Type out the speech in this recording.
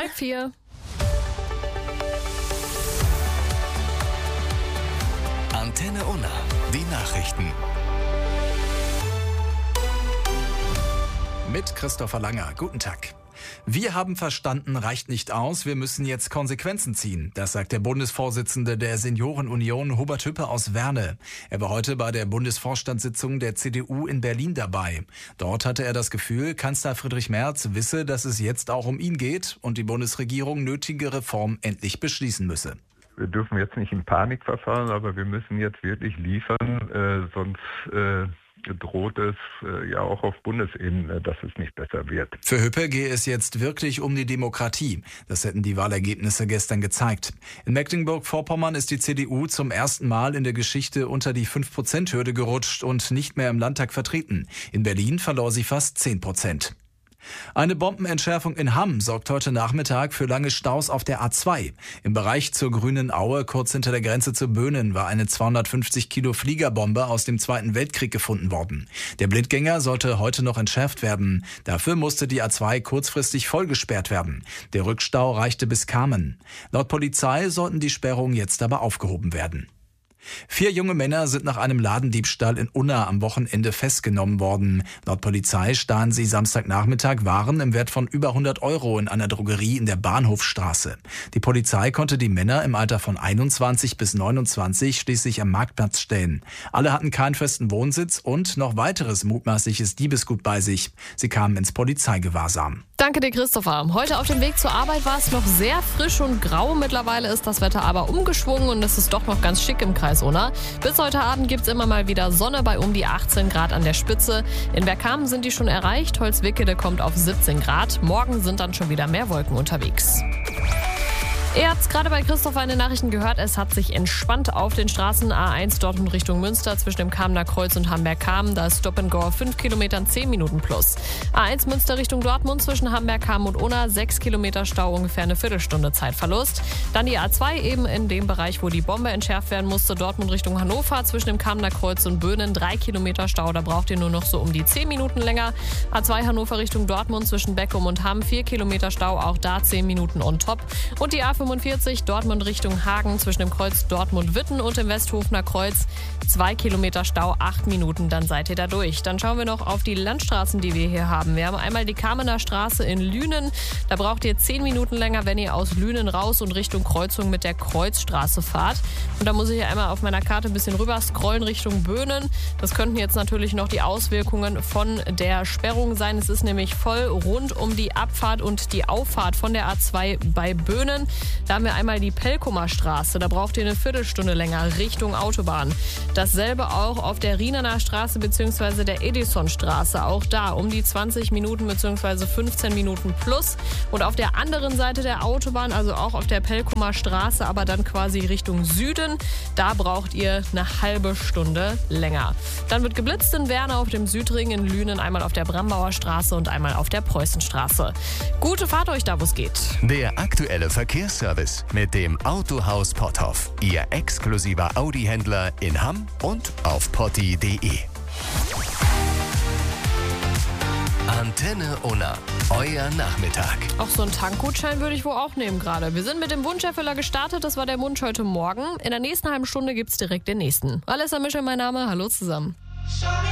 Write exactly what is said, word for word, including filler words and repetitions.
halb vier. Antenne Unna, die Nachrichten. Mit Christopher Langer. Guten Tag. Wir haben verstanden, reicht nicht aus. Wir müssen jetzt Konsequenzen ziehen. Das sagt der Bundesvorsitzende der Seniorenunion, Hubert Hüppe aus Werne. Er war heute bei der Bundesvorstandssitzung der C D U in Berlin dabei. Dort hatte er das Gefühl, Kanzler Friedrich Merz wisse, dass es jetzt auch um ihn geht und die Bundesregierung nötige Reformen endlich beschließen müsse. Wir dürfen jetzt nicht in Panik verfallen, aber wir müssen jetzt wirklich liefern, äh, sonst äh, droht es äh, ja auch auf Bundesebene, dass es nicht besser wird. Für Hüppe gehe es jetzt wirklich um die Demokratie. Das hätten die Wahlergebnisse gestern gezeigt. In Mecklenburg-Vorpommern ist die C D U zum ersten Mal in der Geschichte unter die fünf Prozent Hürde gerutscht und nicht mehr im Landtag vertreten. In Berlin verlor sie fast zehn Prozent. Eine Bombenentschärfung in Hamm sorgt heute Nachmittag für lange Staus auf der A zwei. Im Bereich zur Grünen Aue, kurz hinter der Grenze zu Böhnen, war eine zweihundertfünfzig Kilo Fliegerbombe aus dem Zweiten Weltkrieg gefunden worden. Der Blindgänger sollte heute noch entschärft werden. Dafür musste die A zwei kurzfristig vollgesperrt werden. Der Rückstau reichte bis Kamen. Laut Polizei sollten die Sperrungen jetzt aber aufgehoben werden. Vier junge Männer sind nach einem Ladendiebstahl in Unna am Wochenende festgenommen worden. Laut Polizei stahlen sie Samstagnachmittag Waren im Wert von über hundert Euro in einer Drogerie in der Bahnhofstraße. Die Polizei konnte die Männer im Alter von einundzwanzig bis neunundzwanzig schließlich am Marktplatz stellen. Alle hatten keinen festen Wohnsitz und noch weiteres mutmaßliches Diebesgut bei sich. Sie kamen ins Polizeigewahrsam. Danke dir, Christopher. Heute auf dem Weg zur Arbeit war es noch sehr frisch und grau. Mittlerweile ist das Wetter aber umgeschwungen und es ist doch noch ganz schick im Kreis Unna. Bis heute Abend gibt es immer mal wieder Sonne bei um die achtzehn Grad an der Spitze. In Bergkamen sind die schon erreicht. Holzwickede kommt auf siebzehn Grad. Morgen sind dann schon wieder mehr Wolken unterwegs. Ihr habt es gerade bei Christopher in den Nachrichten gehört, es hat sich entspannt auf den Straßen A eins Dortmund Richtung Münster zwischen dem Kamener Kreuz und Hamberg-Kamen. Da ist Stop and Go auf fünf Kilometern, zehn Minuten plus. A eins Münster Richtung Dortmund zwischen Hamberg-Kamen und Unna, sechs Kilometer Stau, ungefähr eine Viertelstunde Zeitverlust. Dann die A zwei eben in dem Bereich, wo die Bombe entschärft werden musste, Dortmund Richtung Hannover zwischen dem Kamener Kreuz und Böhnen, drei Kilometer Stau, da braucht ihr nur noch so um die zehn Minuten länger. A zwei Hannover Richtung Dortmund zwischen Beckum und Hamm, vier Kilometer Stau, auch da zehn Minuten on top. Und die A fünfundvierzig Dortmund Richtung Hagen zwischen dem Kreuz Dortmund-Witten und dem Westhofener Kreuz. Zwei Kilometer Stau, acht Minuten, dann seid ihr da durch. Dann schauen wir noch auf die Landstraßen, die wir hier haben. Wir haben einmal die Kamener Straße in Lünen. Da braucht ihr zehn Minuten länger, wenn ihr aus Lünen raus und Richtung Kreuzung mit der Kreuzstraße fahrt. Und da muss ich einmal auf meiner Karte ein bisschen rüber scrollen Richtung Böhnen. Das könnten jetzt natürlich noch die Auswirkungen von der Sperrung sein. Es ist nämlich voll rund um die Abfahrt und die Auffahrt von der A zwei bei Böhnen. Da haben wir einmal die Pelkumer Straße. Da braucht ihr eine Viertelstunde länger Richtung Autobahn. Dasselbe auch auf der Rienener Straße bzw. der Edisonstraße. Auch da um die zwanzig Minuten bzw. fünfzehn Minuten plus. Und auf der anderen Seite der Autobahn, also auch auf der Pelkumer Straße, aber dann quasi Richtung Süden, da braucht ihr eine halbe Stunde länger. Dann wird geblitzt in Werne auf dem Südring, in Lünen einmal auf der Brambauer Straße und einmal auf der Preußenstraße. Gute Fahrt euch da, wo es geht. Der aktuelle Verkehrsservice mit dem Autohaus Potthoff. Ihr exklusiver Audi-Händler in Hamm und auf potti punkt de. Antenne Unna, euer Nachmittag. Auch so einen Tankgutschein würde ich wohl auch nehmen gerade. Wir sind mit dem Wunscherfüller gestartet, das war der Wunsch heute Morgen. In der nächsten halben Stunde gibt es direkt den nächsten. Alessa Mischel, mein Name, hallo zusammen.